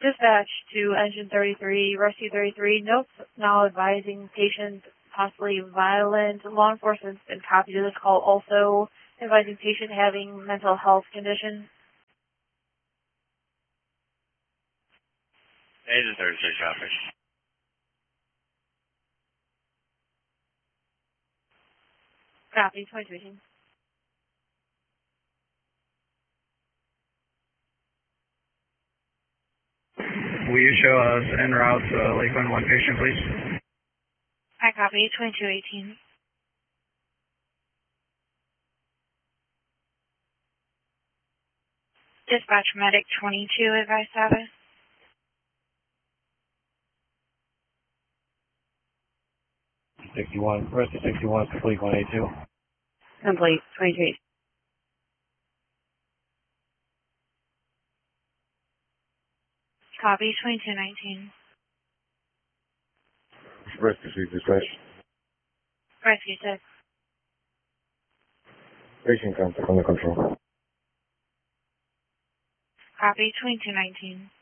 Dispatch to Engine 33, Rescue 33, notes now advising patient possibly violent. Law enforcement's been copied to this call also advising patient having mental health condition. Engine 33 traffic. Copy, 2218. Will you show us en route to Lakeland 1 patient, please? I copy, 2218. Dispatch medic 22, advice status. Rescue 61, complete 182. Complete, 2218. Copy, 2219. Rescue 6 dispatch. Rescue 6. Patient contact under control. Copy, 2219.